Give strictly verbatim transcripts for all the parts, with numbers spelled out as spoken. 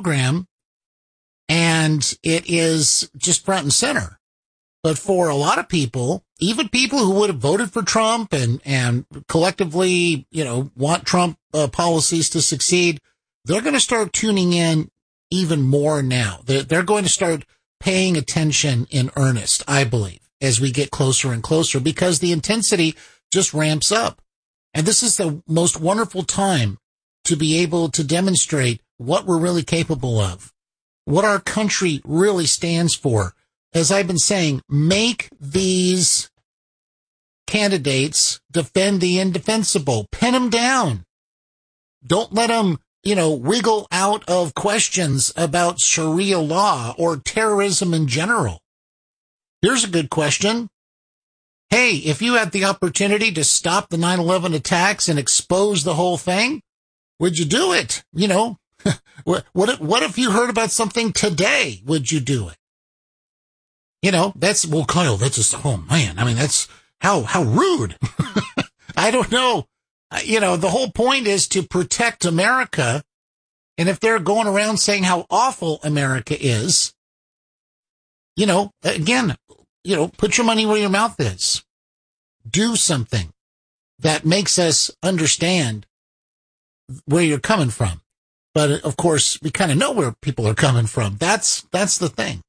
program, and it is just front and center. But for a lot of people, even people who would have voted for Trump and, and collectively, you know, want Trump uh, policies to succeed, they're going to start tuning in even more now. They're, they're going to start paying attention in earnest, I believe, as we get closer and closer, because the intensity just ramps up. And this is the most wonderful time to be able to demonstrate what we're really capable of, what our country really stands for. As I've been saying, make these candidates defend the indefensible. Pin them down. Don't let them, you know, wiggle out of questions about Sharia law or terrorism in general. Here's a good question. Hey, if you had the opportunity to stop the nine eleven attacks and expose the whole thing, would you do it? You know, what, what if, what if you heard about something today? Would you do it? You know, that's, well, Kyle, that's just, oh man, I mean, that's, how, how rude. I don't know. You know, the whole point is to protect America. And if they're going around saying how awful America is, you know, again, you know, put your money where your mouth is. Do something that makes us understand where you're coming from. But of course, we kind of know where people are coming from. That's, that's the thing.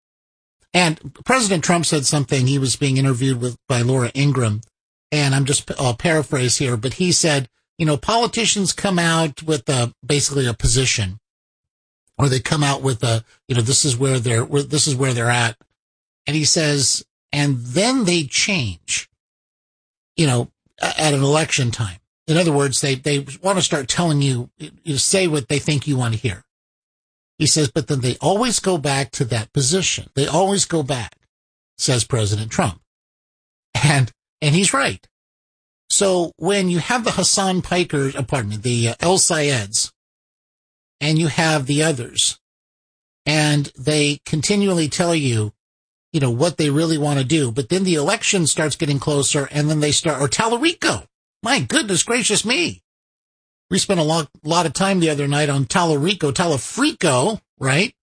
And President Trump said something. He was being interviewed with by Laura Ingraham, and I'm just, I'll paraphrase here, but he said, you know, politicians come out with a, basically a position, or they come out with a, you know, this is where they're, this is where they're at. And he says, and then they change, you know, at an election time. In other words, they, they want to start telling you, you say what they think you want to hear. He says, but then they always go back to that position. They always go back, says President Trump. And, and he's right. So when you have the Hassan Pikers, uh, pardon me, the uh, El Sayeds, and you have the others, and they continually tell you, you know, what they really want to do, but then the election starts getting closer, and then they start, or Tallarico. My goodness gracious me. We spent a lot, lot of time the other night on Tallarico, Talafrico, right?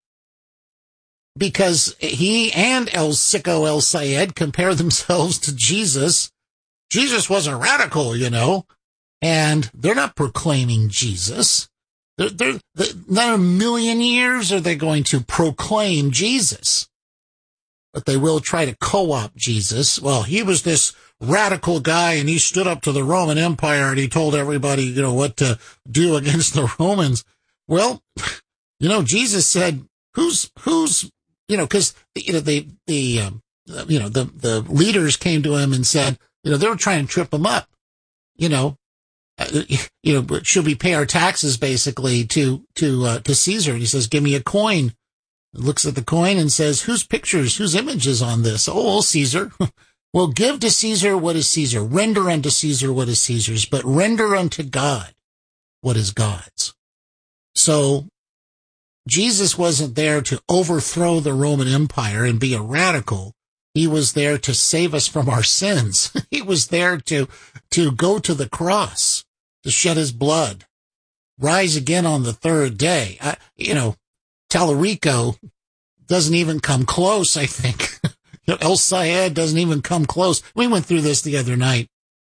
Because he and El Sicko El Sayed compare themselves to Jesus. Jesus was a radical, you know, and they're not proclaiming Jesus. They're, they're, they're not a million years are they going to proclaim Jesus. But they will try to co-opt Jesus. Well, he was this radical guy, and he stood up to the Roman Empire, and he told everybody, you know, what to do against the Romans. Well, you know, Jesus said, who's, who's, you know, because, you know, the, the, um, you know, the, the leaders came to him and said, you know, they were trying to trip him up, you know, uh, you know, should we pay our taxes basically to, to, uh, to Caesar? And he says, give me a coin. Looks at the coin and says, whose pictures, whose images on this? Oh, Caesar. Well, give to Caesar what is Caesar. Render unto Caesar what is Caesar's, but render unto God what is God's. So Jesus wasn't there to overthrow the Roman Empire and be a radical. He was there to save us from our sins. He was there to, to go to the cross, to shed his blood, rise again on the third day. I, you know, Tallarico doesn't even come close, I think. El Sayed doesn't even come close. We went through this the other night.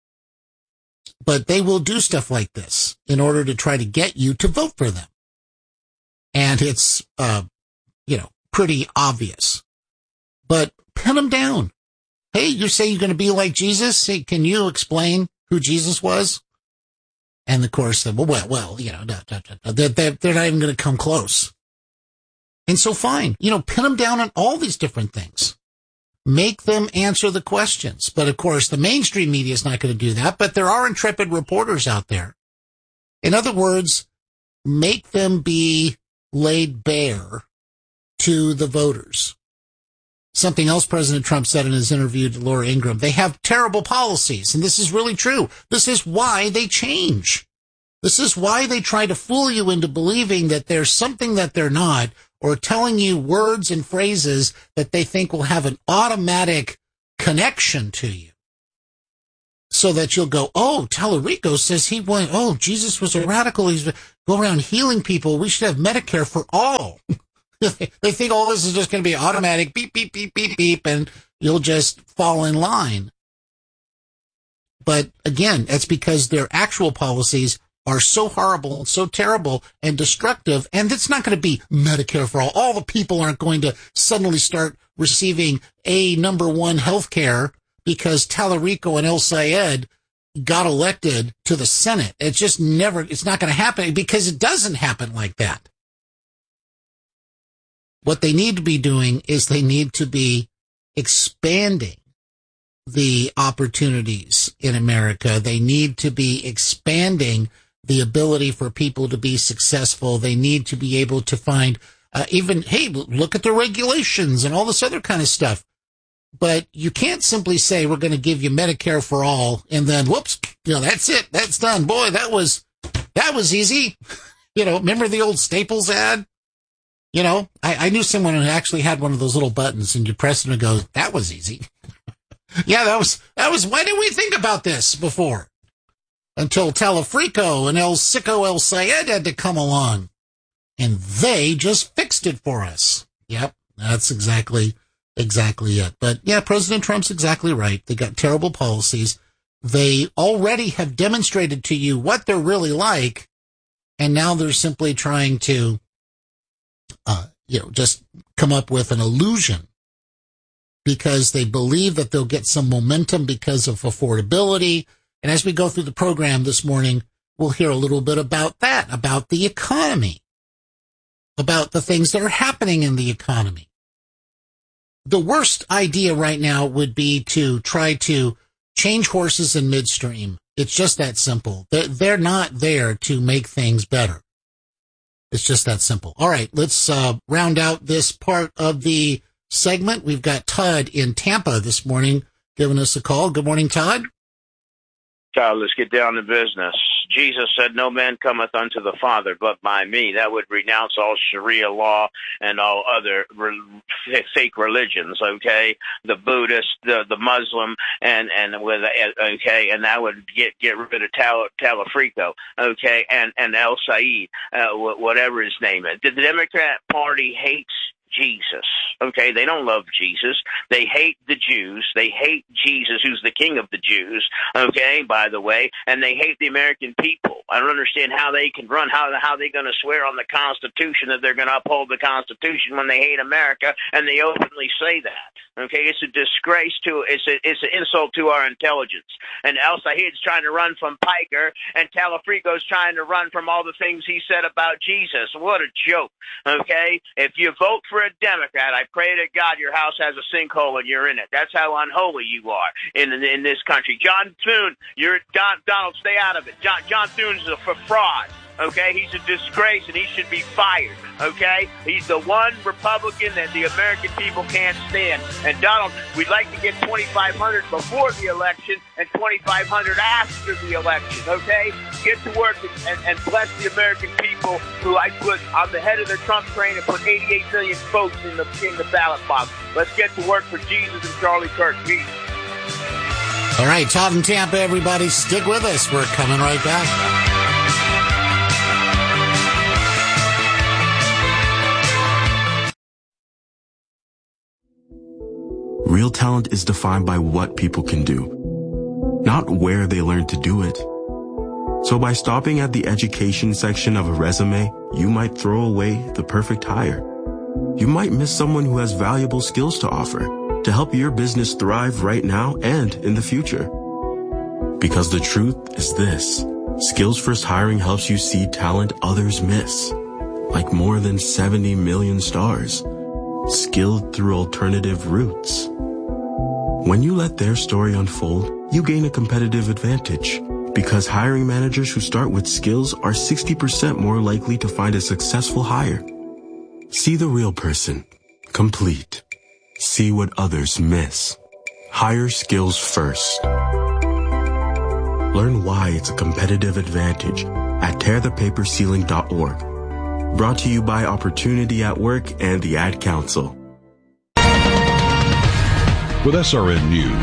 But they will do stuff like this in order to try to get you to vote for them. And it's, uh, you know, pretty obvious. But pin them down. Hey, you say you're going to be like Jesus? Hey, can you explain who Jesus was? And of course, well, well, well you know, they're, they're not even going to come close. And so fine, you know, pin them down on all these different things. Make them answer the questions. But of course, the mainstream media is not going to do that, but there are intrepid reporters out there. In other words, make them be laid bare to the voters. Something else President Trump said in his interview to Laura Ingraham, they have terrible policies, and this is really true. This is why they change. This is why they try to fool you into believing that there's something that they're not, or telling you words and phrases that they think will have an automatic connection to you. so that you'll go, oh, Tallarico says he went, oh, Jesus was a radical. He's go around healing people. We should have Medicare for all. They think all this is just going to be automatic, beep, beep, beep, beep, beep, and you'll just fall in line. But again, that's because their actual policies are so horrible and so terrible and destructive, and it's not going to be Medicare for all. All the people aren't going to suddenly start receiving a number one health care because Tallarico and El Sayed got elected to the Senate. It's just never, it's not going to happen because it doesn't happen like that. What they need to be doing is they need to be expanding the opportunities in America. They need to be expanding the ability for people to be successful. They need to be able to find uh, even, hey, look at the regulations and all this other kind of stuff. But you can't simply say we're going to give you Medicare for all and then, whoops, you know, that's it. That's done. Boy, that was, that was easy. You know, remember the old Staples ad? You know, I, I knew someone who actually had one of those little buttons and you press it and it goes, that was easy. Yeah, that was, that was, why didn't we think about this before? Until Tallarico and El Sicko El Sayed had to come along. And they just fixed it for us. Yep, that's exactly, exactly it. But yeah, President Trump's exactly right. They got terrible policies. They already have demonstrated to you what they're really like. And now they're simply trying to, uh, you know, just come up with an illusion because they believe that they'll get some momentum because of affordability. And as we go through the program this morning, we'll hear a little bit about that, about the economy, about the things that are happening in the economy. The worst idea right now would be to try to change horses in midstream. It's just that simple. They're, they're not there to make things better. It's just that simple. All right, let's uh, round out this part of the segment. We've got Todd in Tampa this morning giving us a call. Good morning, Todd. Todd, let's get down to business. Jesus said, no man cometh unto the Father but by me. That would renounce all Sharia law and all other re- fake religions, okay? The Buddhist, the, the Muslim, and, and with, okay, and that would get, get rid of Tal, Tallarico, okay, and, and El Sayed, uh, whatever his name is. The Democrat Party hates Jesus, okay? They don't love Jesus. They hate the Jews. They hate Jesus, who's the king of the Jews, okay, by the way, and they hate the American people. I don't understand how they can run, how how they going to swear on the Constitution that they're going to uphold the Constitution when they hate America, and they openly say that, okay? It's a disgrace to, it's a, it's an insult to our intelligence. And El Sayed's trying to run from Piker, and Tallarico's trying to run from all the things he said about Jesus. What a joke, okay? If you vote for a Democrat, I pray to God your house has a sinkhole and you're in it. That's how unholy you are in in this country. John Thune, you're Don, Donald, stay out of it. John John Thune's a for fraud. Okay, he's a disgrace and he should be fired. Okay, he's the one Republican that the American people can't stand. And Donald, we'd like to get twenty-five hundred before the election and twenty-five hundred after the election. Okay, get to work and, and bless the American people who I put on the head of the Trump train and put eighty-eight million votes in the in the ballot box. Let's get to work for Jesus and Charlie Kirk. Peace. All right, Todd in Tampa, everybody, stick with us. We're coming right back. Real talent is defined by what people can do, not where they learn to do it. So by stopping at the education section of a resume, you might throw away the perfect hire. You might miss someone who has valuable skills to offer to help your business thrive right now and in the future. Because the truth is this: Skills First Hiring helps you see talent others miss, like more than seventy million stars, skilled through alternative routes. When you let their story unfold, you gain a competitive advantage, because hiring managers who start with skills are sixty percent more likely to find a successful hire. See the real person, complete. See what others miss. Hire skills first. Learn why it's a competitive advantage at tear the paper ceiling dot org. Brought to you by Opportunity at Work and the Ad Council. With S R N News,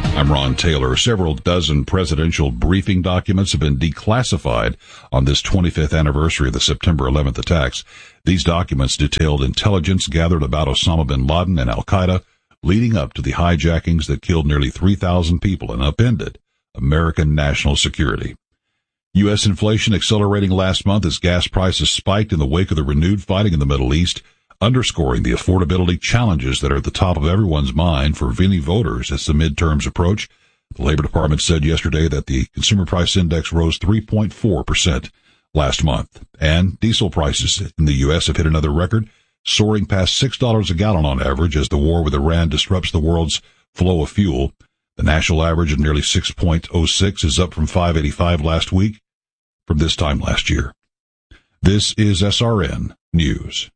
I'm Ron Taylor. Several dozen presidential briefing documents have been declassified on this twenty-fifth anniversary of the September eleventh attacks. These documents detailed intelligence gathered about Osama bin Laden and al-Qaeda leading up to the hijackings that killed nearly three thousand people and upended American national security. U S inflation accelerating last month as gas prices spiked in the wake of the renewed fighting in the Middle East, underscoring the affordability challenges that are at the top of everyone's mind for many voters as the midterms approach. The Labor Department said yesterday that the Consumer Price Index rose three point four percent last month, and diesel prices in the U S have hit another record, soaring past six dollars a gallon on average as the war with Iran disrupts the world's flow of fuel. The national average of nearly six point oh six is up from five eighty-five last week from this time last year. This is S R N News.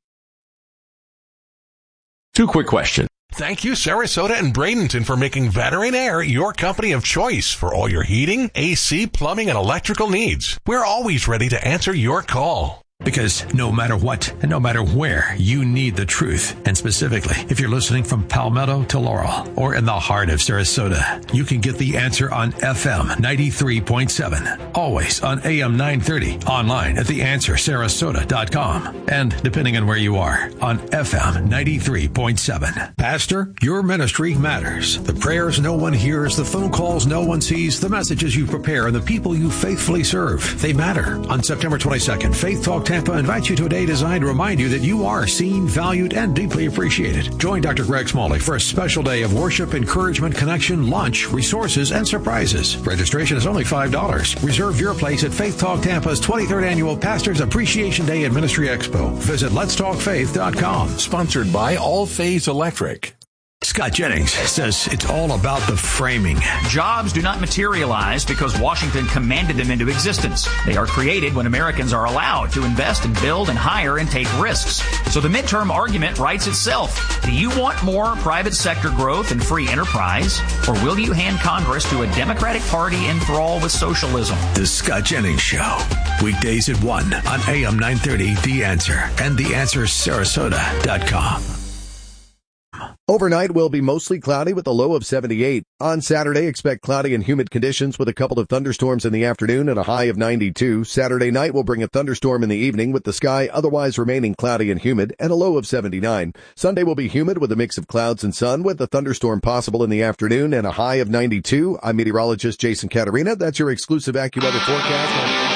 Two quick questions. Thank you, Sarasota and Bradenton, for making Veteran Air your company of choice for all your heating, A C, plumbing, and electrical needs. We're always ready to answer your call. Because no matter what and no matter where, you need the truth. And specifically, if you're listening from Palmetto to Laurel or in the heart of Sarasota, you can get the answer on F M ninety-three point seven. Always on A M nine thirty. Online at the answer sarasota dot com. And depending on where you are, on F M ninety-three point seven. Pastor, your ministry matters. The prayers no one hears, the phone calls no one sees, the messages you prepare, and the people you faithfully serve. They matter. On September twenty-second, Faith Talk Tampa invites you to a day designed to remind you that you are seen, valued, and deeply appreciated. Join Doctor Greg Smalley for a special day of worship, encouragement, connection, lunch, resources, and surprises. Registration is only five dollars. Reserve your place at Faith Talk Tampa's twenty-third Annual Pastors Appreciation Day and Ministry Expo. Visit lets talk faith dot com. Sponsored by All Phase Electric. Scott Jennings says it's all about the framing. Jobs do not materialize because Washington commanded them into existence. They are created when Americans are allowed to invest and build and hire and take risks. So the midterm argument writes itself. Do you want more private sector growth and free enterprise, or will you hand Congress to a Democratic Party enthralled with socialism? The Scott Jennings Show. Weekdays at one on A M nine thirty, The Answer, and the answer sarasota dot com. Overnight will be mostly cloudy with a low of seventy-eight. On Saturday, expect cloudy and humid conditions with a couple of thunderstorms in the afternoon and a high of ninety-two. Saturday night will bring a thunderstorm in the evening with the sky otherwise remaining cloudy and humid and a low of seventy-nine. Sunday will be humid with a mix of clouds and sun with a thunderstorm possible in the afternoon and a high of ninety-two. I'm meteorologist Jason Caterina. That's your exclusive AccuWeather forecast.